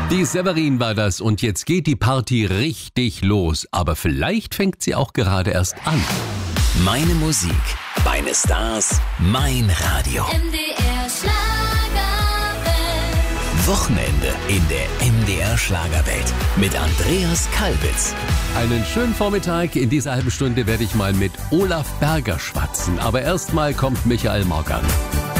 Die Severin war das und jetzt geht die Party richtig los. Aber vielleicht fängt sie auch gerade erst an. Meine Musik, meine Stars, mein Radio. MDR Schlagerwelt. Wochenende in der MDR Schlagerwelt mit Andreas Kalbitz. Einen schönen Vormittag. In dieser halben Stunde werde ich mal mit Olaf Berger schwatzen. Aber erstmal kommt Michael Morgan.